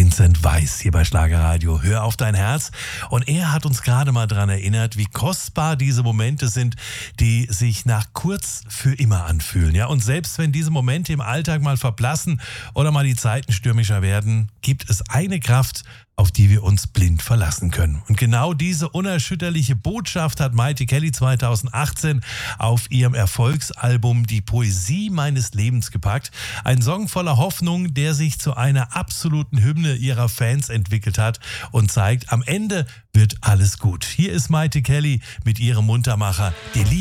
Vincent Weiss hier bei Schlagerradio. Hör auf dein Herz. Und er hat uns gerade mal daran erinnert, wie kostbar diese Momente sind, die sich nach kurz für immer anfühlen. Ja, und selbst wenn diese Momente im Alltag mal verblassen oder mal die Zeiten stürmischer werden, gibt es eine Kraft, auf die wir uns blind verlassen können. Und genau diese unerschütterliche Botschaft hat Maite Kelly 2018 auf ihrem Erfolgsalbum Die Poesie meines Lebens gepackt. Ein Song voller Hoffnung, der sich zu einer absoluten Hymne ihrer Fans entwickelt hat und zeigt, am Ende wird alles gut. Hier ist Maite Kelly mit ihrem Muntermacher, die Liebe.